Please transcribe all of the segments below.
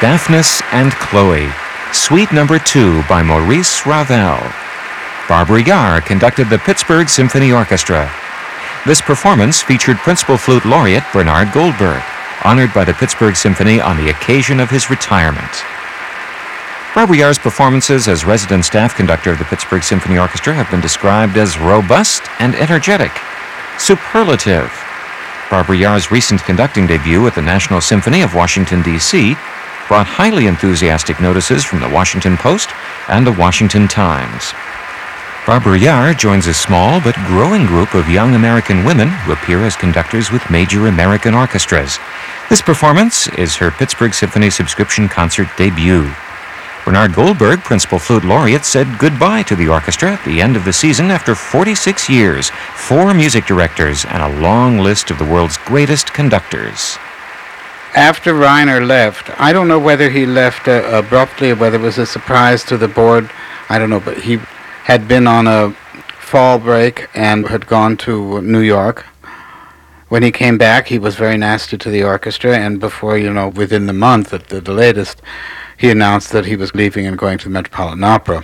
Daphnis and Chloe, Suite No. 2 by Maurice Ravel. Barbara Yahr conducted the Pittsburgh Symphony Orchestra. This performance featured Principal Flute Laureate Bernard Goldberg, honored by the Pittsburgh Symphony on the occasion of his retirement. Barbara Yahr's performances as resident staff conductor of the Pittsburgh Symphony Orchestra have been described as robust and energetic, superlative. Barbara Yahr's recent conducting debut at the National Symphony of Washington, D.C. brought highly enthusiastic notices from the Washington Post and the Washington Times. Barbara Yahr joins a small but growing group of young American women who appear as conductors with major American orchestras. This performance is her Pittsburgh Symphony subscription concert debut. Bernard Goldberg, Principal Flute Laureate, said goodbye to the orchestra at the end of the season after 46 years, 4 music directors, and a long list of the world's greatest conductors. After Reiner left, I don't know whether he left abruptly or whether it was a surprise to the board. I don't know, but he had been on a fall break and had gone to New York. When he came back, he was very nasty to the orchestra, and before, within the month at the latest, he announced that he was leaving and going to the Metropolitan Opera.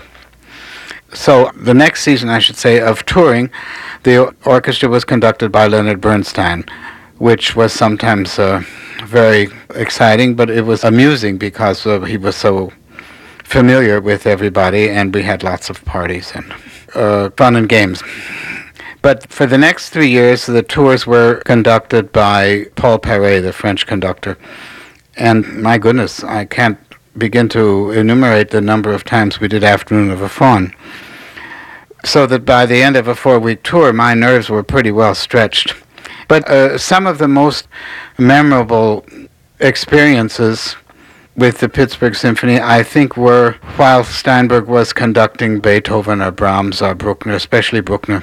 So the next season, I should say, of touring, the orchestra was conducted by Leonard Bernstein, which was sometimes very exciting, but it was amusing because he was so familiar with everybody, and we had lots of parties and fun and games. But for the next 3 years, the tours were conducted by Paul Paret, the French conductor. And my goodness, I can't begin to enumerate the number of times we did Afternoon of a Faun. So that by the end of a 4-week tour, my nerves were pretty well stretched. But some of the most memorable experiences with the Pittsburgh Symphony, I think, were while Steinberg was conducting Beethoven or Brahms or Bruckner, especially Bruckner.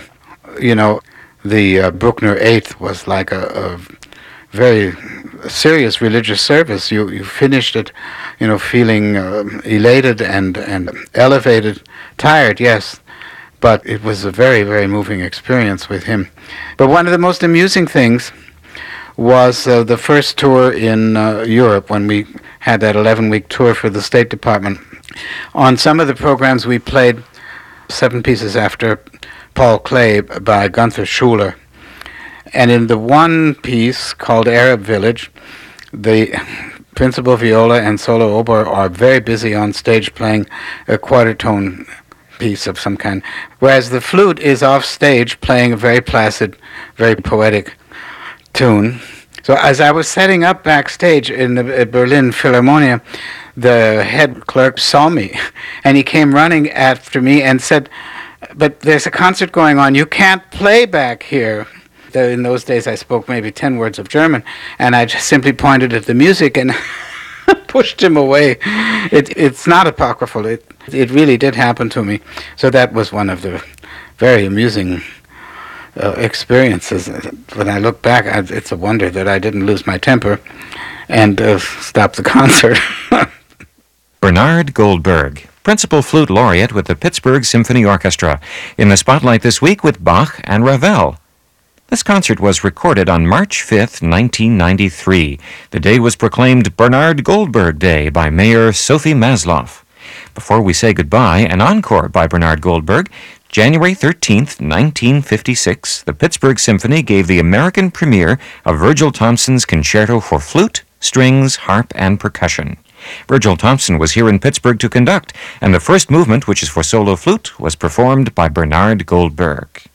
The Bruckner Eighth was like a very serious religious service. You finished it, feeling elated and elevated, tired, yes, but it was a very, very moving experience with him. But one of the most amusing things was the first tour in Europe, when we had that 11-week tour for the State Department. On some of the programs we played 7 pieces after Paul Klee by Gunther Schuller. And in the one piece called Arab Village, the principal viola and solo oboe are very busy on stage playing a quarter-tone piece of some kind, whereas the flute is off stage playing a very placid, very poetic tune. So as I was setting up backstage in the Berlin Philharmonia, the head clerk saw me, and he came running after me and said, "But there's a concert going on. You can't play back here." In those days, I spoke maybe 10 words of German, and I just simply pointed at the music and pushed him away. It's not apocryphal. It really did happen to me. So that was one of the very amusing experiences. When I look back, it's a wonder that I didn't lose my temper and stop the concert. Bernard Goldberg, Principal Flute Laureate with the Pittsburgh Symphony Orchestra, in the spotlight this week with Bach and Ravel. This concert was recorded on March 5th, 1993. The day was proclaimed Bernard Goldberg Day by Mayor Sophie Masloff. Before we say goodbye, an encore by Bernard Goldberg. January 13th, 1956, the Pittsburgh Symphony gave the American premiere of Virgil Thomson's Concerto for Flute, Strings, Harp, and Percussion. Virgil Thomson was here in Pittsburgh to conduct, and the first movement, which is for solo flute, was performed by Bernard Goldberg.